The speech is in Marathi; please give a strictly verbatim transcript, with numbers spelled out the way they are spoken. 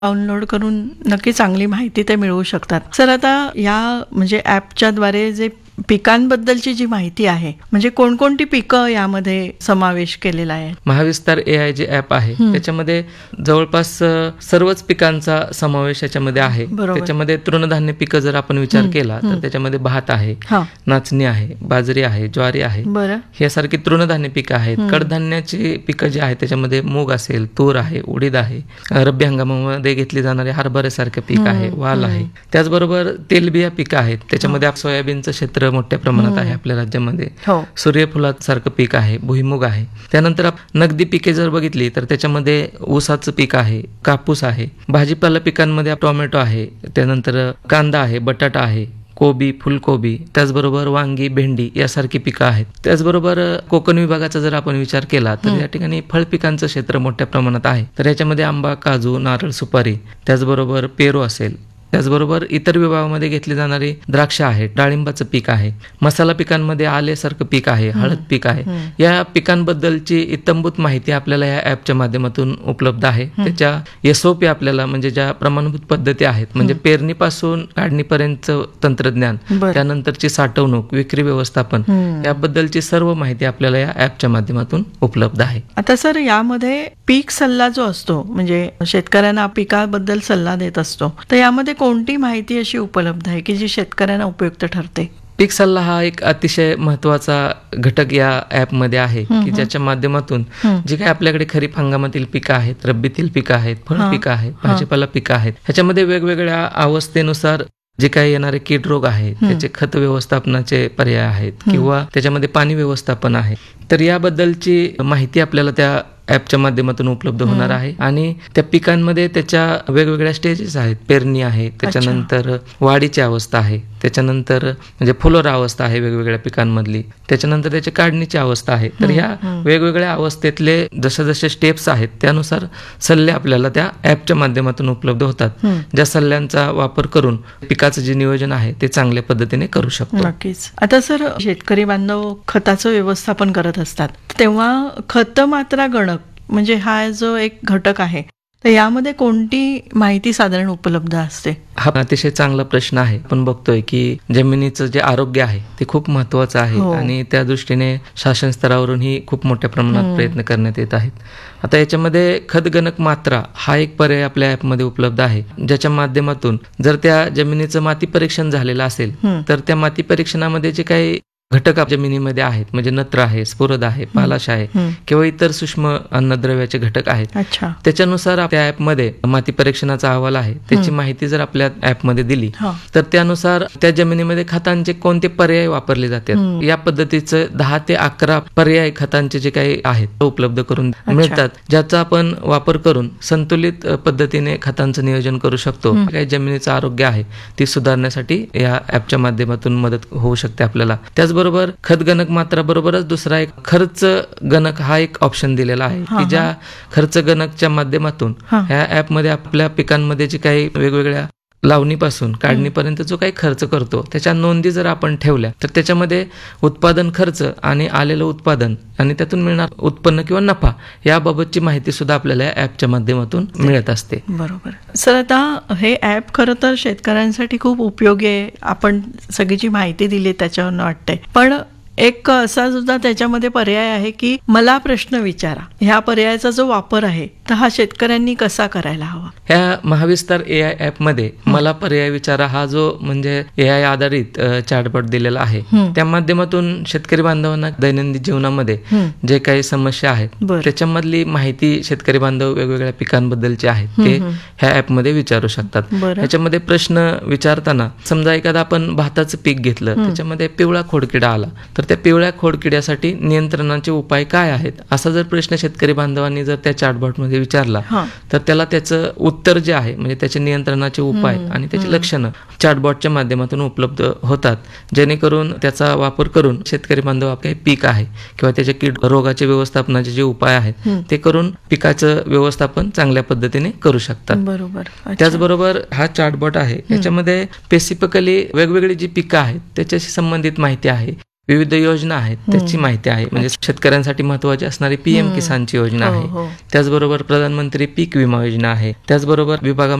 डाउनलोड करून नक्की चांगली माहिती ते मिळवू शकतात. सर, आता या म्हणजे ॲपच्या द्वारे जे पिकांबद्दलची जी माहिती आहे, म्हणजे कोणकोणती पिकं यामध्ये समावेश केलेला आहे? महाविस्तार ए आय जे ॲप आहे त्याच्यामध्ये जवळपास सर्वच पिकांचा समावेश याच्यामध्ये आहे. त्याच्यामध्ये तृणधान्य पिकं जर आपण विचार केला तर त्याच्यामध्ये भात आहे, नाचणी आहे, बाजरी आहे, ज्वारी आहे, यासारखी तृणधान्य पिकं आहेत. कडधान्याची पिकं जी आहेत त्याच्यामध्ये मूग असेल, तूर आहे, उडीद आहे, रब्बी हंगामामध्ये घेतली जाणारी हरभऱ्यासारखे पीक आहे, वाल आहे. त्याचबरोबर तेलबिया पिकं आहेत, त्याच्यामध्ये सोयाबीनचं क्षेत्र मोठ्या प्रमाणात आहे आपल्या राज्यामध्ये. सूर्यफुलासारखं पीक आहे, भुईमुग आहे. त्यानंतर नगदी पिके जर बघितली तर त्याच्यामध्ये ऊसाचं पीक आहे, कापूस आहे. भाजीपाला पिकांमध्ये टोमॅटो आहे, त्यानंतर कांदा आहे, बटाटा आहे, कोबी, फुलकोबी, त्याचबरोबर वांगी, भेंडी यासारखी पिकं आहेत. त्याचबरोबर कोकण विभागाचा जर आपण विचार केला तर या ठिकाणी फळ पिकांचं क्षेत्र मोठ्या प्रमाणात आहे. तर याच्यामध्ये आंबा, काजू, नारळ, सुपारी, त्याचबरोबर पेरू असेल. त्याचबरोबर इतर विभागामध्ये घेतली जाणारी द्राक्ष आहे, डाळिंबाचं पीक आहे. मसाला पिकांमध्ये आलेसारखं पीक आहे, हळद पीक आहे. या पिकांबद्दलची इत्तंभूत माहिती आपल्याला या ॲपच्या माध्यमातून उपलब्ध आहे. त्याच्या एसओपी आपल्याला म्हणजे ज्या प्रमाणभूत पद्धती आहेत, म्हणजे पेरणीपासून काढणीपर्यंतचं तंत्रज्ञान, त्यानंतरची साठवणूक, विक्री व्यवस्थापन, याबद्दलची सर्व माहिती आपल्याला या ॲपच्या माध्यमातून उपलब्ध आहे. आता सर, यामध्ये पीक सल्ला जो असतो, म्हणजे शेतकऱ्यांना पिकाबद्दल सल्ला देत असतो, तर यामध्ये कोणती माहिती अशी उपलब्ध आहे की जी शेतकऱ्यांना उपयुक्त ठरते? पीक सल्ला हा एक अतिशय महत्वाचा घटक या ॲपमध्ये आहे की ज्याच्या माध्यमातून जे काही आपल्याकडे खरीप हंगामातील पिकं आहेत, रब्बीतील पिकं आहेत, फळ पिकं आहेत, भाजीपाला पिकं आहेत, ह्याच्यामध्ये वेगवेगळ्या अवस्थेनुसार जे काही येणारे कीड रोग आहेत त्याचे खत व्यवस्थापनाचे पर्याय आहेत किंवा त्याच्यामध्ये पाणी व्यवस्थापन आहे. तर याबद्दलची माहिती आपल्याला त्या ॲपच्या माध्यमातून उपलब्ध होणार आहे. आणि त्या पिकांमध्ये त्याच्या वेगवेगळ्या स्टेजेस आहेत. पेरणी आहे, त्याच्यानंतर वाढीची अवस्था आहे, त्याच्यानंतर म्हणजे फुलोरा अवस्था आहे वेगवेगळ्या पिकांमधली, त्याच्यानंतर त्याची काढणीची अवस्था आहे. तर ह्या वेगवेगळ्या अवस्थेतले जसे जसे स्टेप्स आहेत त्यानुसार सल्ले आपल्याला त्या ॲपच्या माध्यमातून उपलब्ध होतात, ज्या सल्ल्यांचा वापर करून पिकाचं जे नियोजन आहे ते चांगल्या पद्धतीने करू शकतो. नक्कीच. आता सर, शेतकरी बांधव खताचं व्यवस्थापन करत असतात तेव्हा खत मात्रा गणक म्हणजे हा जो एक घटक आहे, तर यामध्ये कोणती माहिती साधारण उपलब्ध असते? हा अतिशय चांगला प्रश्न आहे. आपण बघतोय की जमिनीचं जे आरोग्य आहे ते खूप महत्वाचं आहे आणि त्या दृष्टीने शासन स्तरावरूनही खूप मोठ्या प्रमाणात प्रयत्न करण्यात येत आहेत. आता याच्यामध्ये खतगणक मात्रा हा एक पर्याय आपल्या ॲपमध्ये उपलब्ध आहे, ज्याच्या माध्यमातून जर त्या जमिनीचं माती परीक्षण झालेलं असेल तर त्या माती परीक्षणामध्ये जे काही घटक जमिनीमध्ये आहेत, म्हणजे नत्र आहे, स्फुरद आहे, पालाश आहे किंवा इतर सूक्ष्म अन्नद्रव्याचे घटक आहेत, त्याच्यानुसार त्या ॲपमध्ये माती परीक्षणाचा अहवाल आहे त्याची माहिती जर आपल्या ॲपमध्ये दिली तर त्यानुसार त्या जमिनीमध्ये खतांचे कोणते पर्याय वापरले जातात या पद्धतीचं दहा ते अकरा पर्याय खतांचे जे काही आहेत उपलब्ध करून मिळतात, ज्याचा आपण वापर करून संतुलित पद्धतीने खतांचं नियोजन करू शकतो. काही जमिनीचं आरोग्य आहे ती सुधारण्यासाठी या ॲपच्या माध्यमातून मदत होऊ शकते आपल्याला. त्याचबरोबर बरोबर खत गणक मात्रा बरोबरच दुसरा एक खर्च गणक हा एक ऑप्शन दिलेला आहे की ज्या खर्च गणकच्या माध्यमातून ह्या ॲपमध्ये आपल्या पिकांमध्ये जे काही वेगवेगळ्या लावणीपासून काढणीपर्यंत जो काही खर्च करतो त्याच्या नोंदी जर आपण ठेवल्या तर त्याच्यामध्ये उत्पादन खर्च आणि आलेलं उत्पादन आणि त्यातून मिळणार उत्पन्न किंवा नफा याबाबतची माहिती सुद्धा आपल्याला या ॲपच्या माध्यमातून मिळत असते. बरोबर. सर, आता हे ॲप खरं तर शेतकऱ्यांसाठी खूप उपयोगी आहे. आपण सगळी जी माहिती दिली त्याच्यावरून वाटतंय, पण एक असा सुद्धा त्याच्यामध्ये पर्याय आहे की मला प्रश्न विचारा. ह्या पर्यायाचा जो वापर आहे तर हा शेतकऱ्यांनी कसा करायला हवा? ह्या महाविस्तार ए आय ॲपमध्ये मला पर्याय विचारा हा जो म्हणजे ए आय आधारित चॅटबॉट दिलेला आहे त्या माध्यमातून शेतकरी बांधवांना दैनंदिन जीवनामध्ये जे काही समस्या आहेत त्याच्यामधली माहिती शेतकरी बांधव वेगवेगळ्या पिकांबद्दलचे आहेत ते ह्या ॲपमध्ये विचारू शकतात. ह्याच्यामध्ये प्रश्न विचारताना समजा एखादा आपण भाताचं पीक घेतलं, त्याच्यामध्ये पिवळा खोडकिडा आला तर त्या पिवळ्या खोडकिड्यासाठी नियंत्रणाचे उपाय काय आहेत असा जर प्रश्न शेतकरी बांधवांनी जर त्या चॅटबॉटमध्ये विचारला तर त्याला त्याचं उत्तर जे आहे म्हणजे त्याचे नियंत्रणाचे उपाय आणि त्याची लक्षणं चॅटबॉटच्या माध्यमातून उपलब्ध होतात, जेणेकरून त्याचा वापर करून शेतकरी बांधव काही पीक आहे किंवा त्याच्या कीड रोगाचे व्यवस्थापनाचे जे उपाय आहेत ते करून पिकाचं व्यवस्थापन चांगल्या पद्धतीने करू शकतात. बरोबर. त्याचबरोबर हा चॅटबॉट आहे याच्यामध्ये स्पेसिफिकली वेगवेगळी जी पिकं आहेत त्याच्याशी संबंधित माहिती आहे, विविध योजना आहेत त्याची माहिती आहे. म्हणजे शेतकऱ्यांसाठी महत्वाची असणारी पीएम किसानची योजना आहे, त्याचबरोबर प्रधानमंत्री पीक विमा योजना आहे, त्याचबरोबर विभागा